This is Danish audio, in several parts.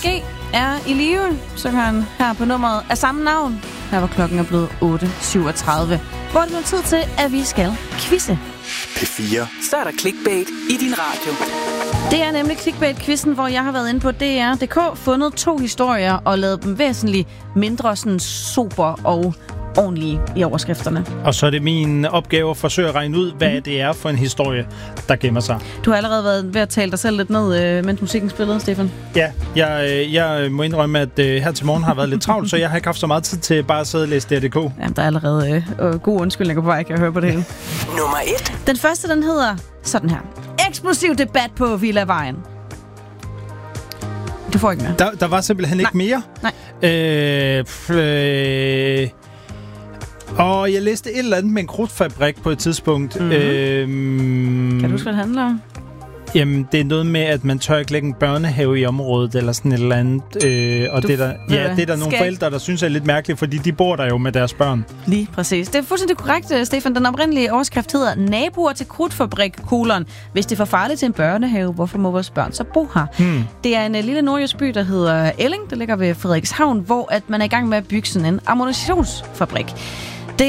G er i live, synger han her på nummeret af samme navn. Her var klokken er blevet 8.37. Hvor er det nu tid til, at vi skal quizze. P4. Så er der clickbait i din radio. Det er nemlig clickbait-quizzen, hvor jeg har været inde på DR.dk, fundet 2 historier og lavet dem væsentligt mindre sådan sober og ordentlige i overskrifterne. Og så er det min opgave at forsøge at regne ud, hvad det er for en historie, der gemmer sig. Du har allerede været ved at tale dig selv lidt ned, mens musikken spillede, Stefan. Ja, jeg må indrømme, at her til morgen har været lidt travlt, så jeg har ikke haft så meget tid til bare at sidde og læse DR.dk. Jamen, der er allerede gode undskyldninger på vej, kan jeg høre på det hele. Nummer 1. Den første, den hedder sådan her. Eksplosiv debat på Villavejen. Du får ikke mere. Der var simpelthen ikke mere? Nej. Og jeg læste et eller andet med en krudtfabrik på et tidspunkt. Kan du huske, hvad det handler om? Jamen, det er noget med, at man tør ikke lægge en børnehave i området, eller sådan et eller andet. Og det er der nogle forældre, der synes er lidt mærkeligt, fordi de bor der jo med deres børn. Lige præcis. Det er fuldstændig korrekt, Stefan. Den oprindelige overskrift hedder naboer til krudtfabrik, : Hvis det er for farligt til en børnehave, hvorfor må vores børn så bo her? Det er en lille nordjysk by, der hedder Elling. Det ligger ved Frederikshavn, hvor at man er i gang med at bygge sådan en ammunitionsfabrik. Det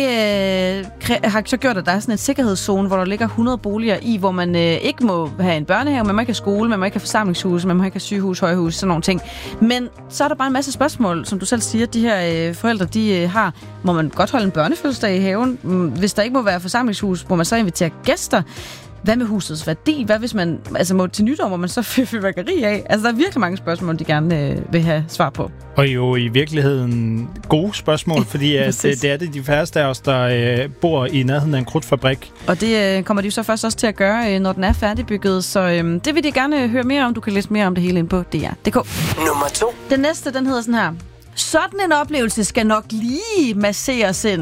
har så gjort, at der er sådan en sikkerhedszone, hvor der ligger 100 boliger i, hvor man ikke må have en børnehave, man må ikke have skole, man må ikke have forsamlingshus, man må ikke have sygehus, højhus, sådan nogle ting. Men så er der bare en masse spørgsmål, som du selv siger, de her forældre, de har. Må man godt holde en børnefødselsdag i haven? Hvis der ikke må være forsamlingshus, må man så invitere gæster? Hvad med husets værdi? Hvad hvis man, må til nytår, må man så fyre fyrværkeri af? Altså, der er virkelig mange spørgsmål, de gerne vil have svar på. Og jo i virkeligheden gode spørgsmål, fordi at, det er det de færreste af os, der bor i nærheden af en krudtfabrik. Og det kommer de jo så først også til at gøre, når den er færdigbygget. Så det vil de gerne høre mere om. Du kan læse mere om det hele inde på DR.dk. Nummer 2. Den næste, den hedder sådan her. Sådan en oplevelse skal nok lige masseres ind, :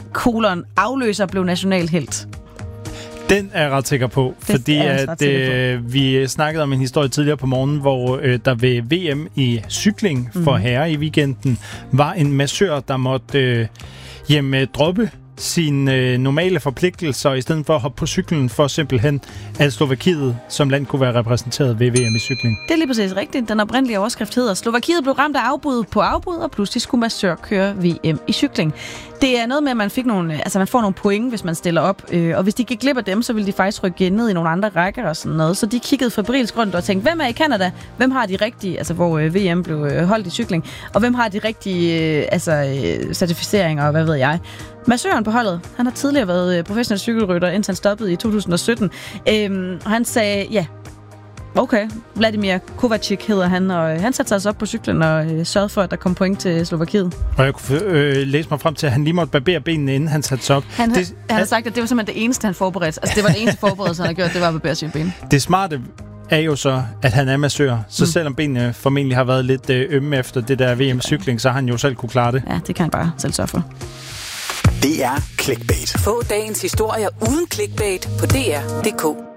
afløser blev nationalhelt. Den er jeg ret sikker på, fordi at vi snakkede om en historie tidligere på morgenen, hvor der ved VM i cykling for herrer i weekenden var en massør, der måtte droppe sine normale forpligtelser, i stedet for at hoppe på cyklen, for simpelthen at Slovakiet som land kunne være repræsenteret ved VM i cykling. Det er lige præcis rigtigt. Den oprindelige overskrift hedder: Slovakiet blev ramt af afbud på afbud, og pludselig skulle massør køre VM i cykling. Det er noget med, at man får nogle point, hvis man stiller op, og hvis de gik glip af dem, så ville de faktisk rykke ned i nogle andre rækker og sådan noget. Så de kiggede febrilsk rundt og tænkte, hvem er i Canada? Hvem har de rigtige, hvor VM blev holdt i cykling? Og hvem har de rigtige certificeringer, og hvad ved jeg? Massøren på holdet, han har tidligere været professionel cykelrytter, indtil han stoppede i 2017. Og han sagde, ja, okay, Vladimir Kovacic hedder han, og han satte sig altså op på cyklen og sørgede for, at der kom point til Slovakiet. Og jeg kunne læse mig frem til, at han lige måtte barbere benene, inden han satte sig op. Han har sagt, at det var simpelthen det eneste, han forberedte. Altså, det var det eneste forberedelse, han har gjort, det var at barbere sine ben. Det smarte er jo så, at han er massør. Så selvom benene formentlig har været lidt ømme efter det der VM-cykling, så har han jo selv kunne klare det. Ja, det kan han bare selv sørge for. Det er clickbait. Få dagens historier uden clickbait på DR.dk.